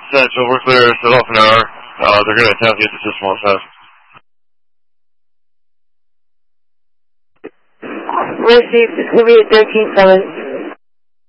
Central, we're clear, set off an hour. They're going to attempt to get the system on fast. Received, it's going to be at 13.7.